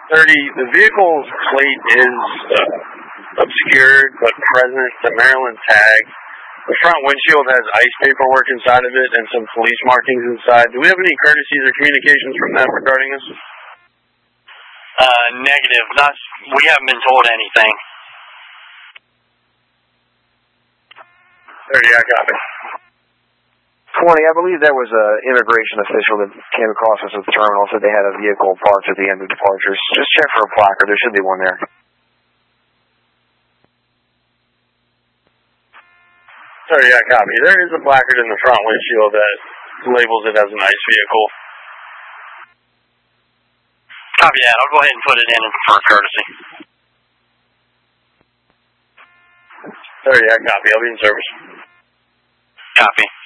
30, the vehicle's plate is obscured but present, the Maryland tag. The front windshield has ICE paperwork inside of it and some police markings inside. Do we have any courtesies or communications from them regarding this? Negative. We haven't been told anything. 30, I got it. 20, I believe there was an immigration official that came across us at the terminal, said they had a vehicle parked at the end of departures. Just check for a placard. There should be one there. 30, I copy. There is a placard in the front windshield that labels it as an ICE vehicle. Copy that. I'll go ahead and put it in for courtesy. 30, I copy. I'll be in service. Copy.